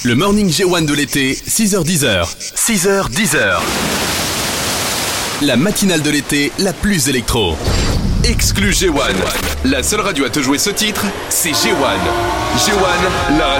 Le Morning J1 de l'été, 6h-10h. 6h-10h. La matinale de l'été, la plus électro. Exclu J1. La seule radio à te jouer ce titre, c'est J1. J1, la radio.